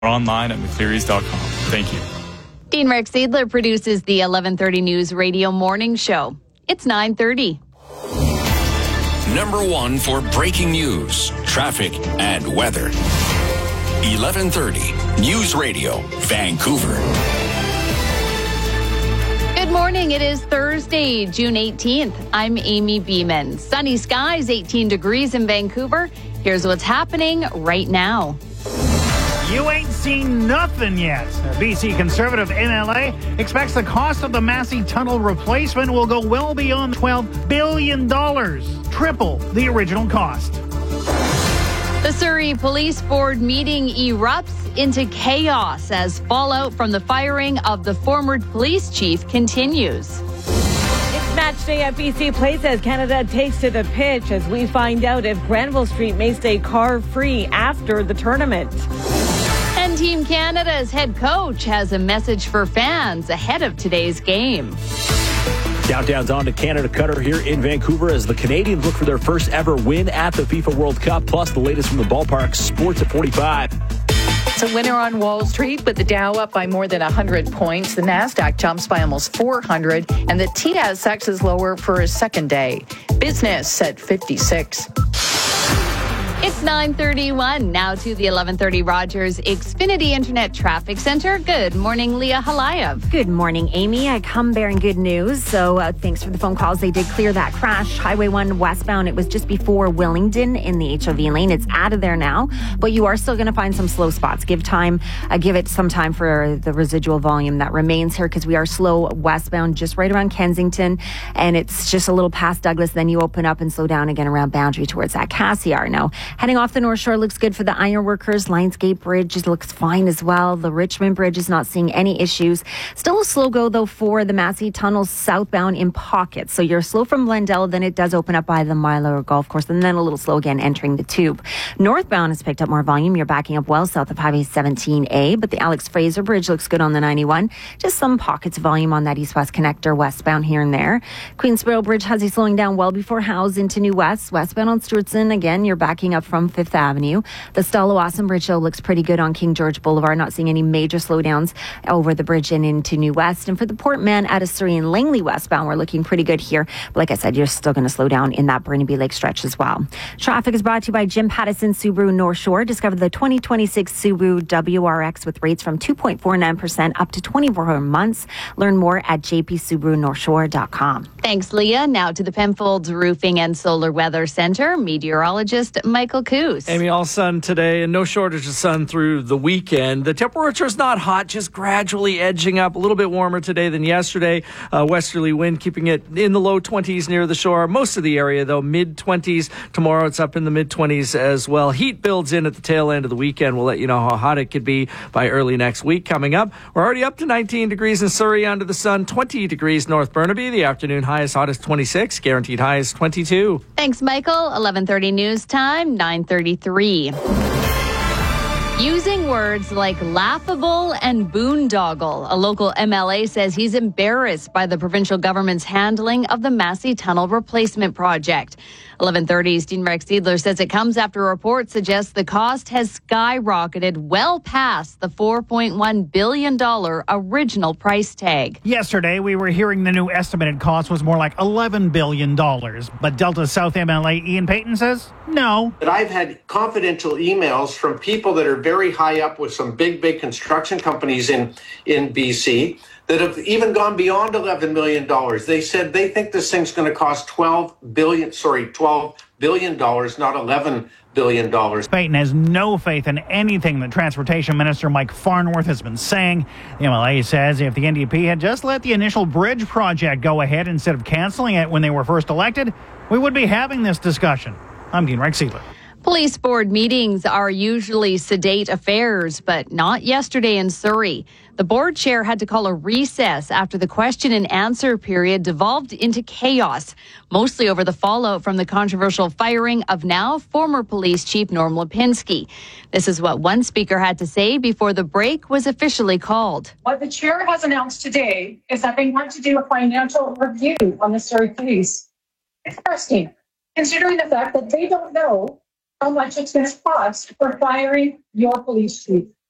online at mcclearys.com. Thank you. Dean Rex Seidler produces the 11:30 News Radio Morning Show. It's 9:30. Number one for breaking news, traffic, and weather. 11:30 News Radio, Vancouver. Good morning. It is Thursday, June 18th. I'm Amy Beeman. Sunny skies, 18 degrees in Vancouver. Here's what's happening right now. You ain't seen nothing yet. BC Conservative MLA expects the cost of the Massey Tunnel replacement will go well beyond $12 billion, triple the original cost. The Surrey Police Board meeting erupts into chaos as fallout from the firing of the former police chief continues. It's match day at BC Place as Canada takes to the pitch as we find out if Granville Street may stay car-free after the tournament. And Team Canada's head coach has a message for fans ahead of today's game. Countdown's on to Canada Qatar here in Vancouver as the Canadians look for their first ever win at the FIFA World Cup, plus the latest from the ballpark. Sports at 45. It's a winner on Wall Street with the Dow up by more than 100 points. The Nasdaq jumps by almost 400 and the TSX is lower for a second day. Business at 56. It's 9:31. Now to the 11:30 Rogers Xfinity Internet Traffic Center. Good morning, Leah Halayev. Good morning, Amy. I come bearing good news. So thanks for the phone calls. They did clear that crash. Highway 1 westbound. It was just before Willingdon in the HOV lane. It's out of there now, but you are still going to find some slow spots. Give it some time for the residual volume that remains here because we are slow westbound just right around Kensington, and it's just a little past Douglas. Then you open up and slow down again around Boundary towards that Cassiar. Now, heading off the North Shore looks good for the ironworkers. Lionsgate Bridge looks fine as well. The Richmond Bridge is not seeing any issues. Still a slow go, though, for the Massey Tunnel southbound in pockets. So you're slow from Glendale, then it does open up by the Milo Golf Course, and then a little slow again entering the Tube. Northbound has picked up more volume. You're backing up well south of Highway 17A, but the Alex Fraser Bridge looks good on the 91. Just some pockets of volume on that east-west connector westbound here and there. Queensboro Bridge has you slowing down well before Howes into New West. Westbound on Stewardson, again, you're backing up from Fifth Avenue. The Stalo-Awesome Bridge, though, looks pretty good on King George Boulevard. Not seeing any major slowdowns over the bridge and into New West. And for the Port Mann out of Surrey and Langley westbound, we're looking pretty good here. But like I said, you're still going to slow down in that Burnaby Lake stretch as well. Traffic is brought to you by Jim Pattison Subaru North Shore. Discover the 2026 Subaru WRX with rates from 2.49% up to 24 months. Learn more at jpsubarunorthshore.com. Thanks, Leah. Now to the Penfolds Roofing and Solar Weather Center. Meteorologist Michael Coos. Amy, all sun today and no shortage of sun through the weekend. The temperature is not hot, just gradually edging up. A little bit warmer today than yesterday. Westerly wind keeping it in the low 20s near the shore. Most of the area, though, mid-20s. Tomorrow it's up in the mid-20s as well. Heat builds in at the tail end of the weekend. We'll let you know how hot it could be by early next week. Coming up, we're already up to 19 degrees in Surrey under the sun, 20 degrees North Burnaby. The afternoon high is hottest 26, guaranteed high is 22. Thanks, Michael. 11:30 news time, 9:33. Using words like laughable and boondoggle, a local MLA says he's embarrassed by the provincial government's handling of the Massey Tunnel replacement project. 11:30's Dean Rex Seidler says it comes after reports suggest the cost has skyrocketed well past the $4.1 billion original price tag. Yesterday, we were hearing the new estimated cost was more like $11 billion. But Delta South MLA Ian Payton says no. But I've had confidential emails from people that are very high up with some big construction companies in BC that have even gone beyond $11 million. They said they think this thing's going to cost $12 billion, not $11 billion. Payton has no faith in anything that Transportation Minister Mike Farnworth has been saying. The MLA says if the NDP had just let the initial bridge project go ahead instead of canceling it when they were first elected, we would be having this discussion. I'm Dean Rex Seidler. Police board meetings are usually sedate affairs, but not yesterday in Surrey. The board chair had to call a recess after the question and answer period devolved into chaos, mostly over the fallout from the controversial firing of now former police chief Norm Lipinski. This is what one speaker had to say before the break was officially called. What the chair has announced today is that they want to do a financial review on the Surrey case. Interesting, considering the fact that they don't know how much it's going to cost for firing your police chief.